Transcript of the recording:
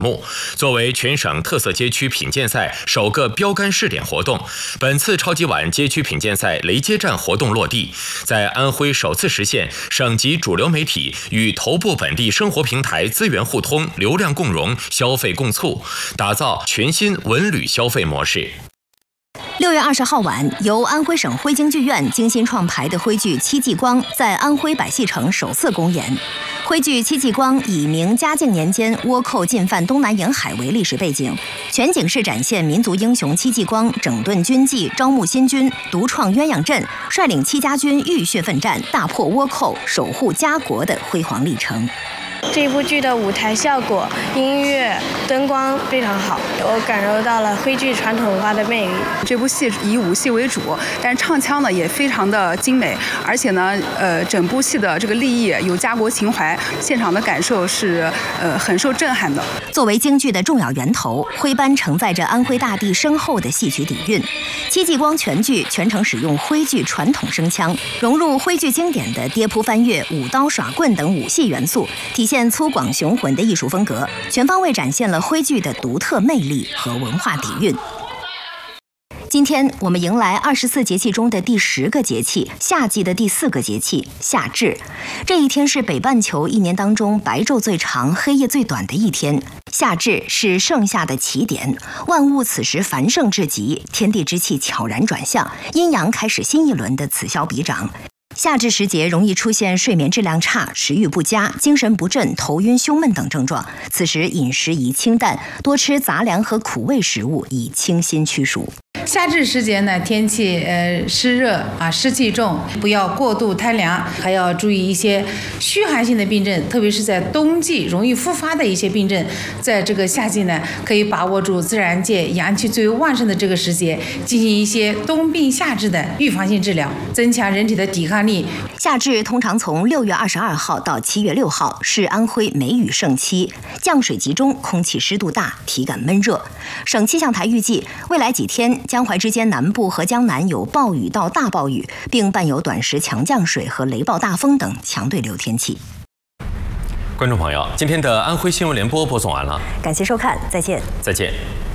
作为全省特色街区品鉴赛首个标杆试点活动，本次超级碗街区品鉴赛雷街站活动落地，在安徽首次实现省级主流媒体与头部本地生活平台资源互通、流量共融、消费共促，打造全新文旅消费模式。 6月20号晚，由安徽省徽京剧院精心创排的徽剧《戚继光》在安徽百戏城首次公演。徽剧《戚继光》以明嘉靖年间倭寇进犯东南沿海为历史背景，全景式展现民族英雄戚继光整顿军纪、招募新军、独创鸳鸯阵，率领戚家军浴血奋战，大破倭寇，守护家国的辉煌历程。 这部剧的舞台效果、音乐、灯光非常好，我感受到了徽剧传统文化的魅力。 这部戏以武戏为主，但是唱腔呢也非常的精美，而且呢，整部戏的这个立意有家国情怀，现场的感受是很受震撼的。 作为京剧的重要源头，徽班承载着安徽大地深厚的戏曲底蕴。戚继光全剧全程使用徽剧传统声腔，融入徽剧经典的跌扑翻越、舞刀耍棍等武戏元素，体现粗犷雄浑的艺术风格，全方位展现了徽剧的独特魅力和文化底蕴。今天我们迎来24节气中的第10个节气，夏季的第4个节气夏至。这一天是北半球一年当中白昼最长、黑夜最短的一天。夏至是盛夏的起点，万物此时繁盛至极，天地之气悄然转向，阴阳开始新一轮的此消彼长。夏至时节容易出现睡眠质量差、食欲不佳、精神不振、头晕、胸闷等症状。此时饮食宜清淡，多吃杂粮和苦味食物，以清心驱暑。 夏至时节呢，天气湿热湿气重，不要过度贪凉，还要注意一些虚寒性的病症，特别是在冬季容易复发的一些病症，在这个夏季呢，可以把握住自然界阳气最为旺盛的这个时节，进行一些冬病夏治的预防性治疗，增强人体的抵抗力。 夏至通常从6月22号到7月6号，是安徽梅雨盛期，降水集中，空气湿度大，体感闷热。省气象台预计，未来几天江淮之间南部和江南有暴雨到大暴雨，并伴有短时强降水和雷暴大风等强对流天气。 观众朋友，今天的安徽新闻联播播送完了， 感谢收看，再见。 再见。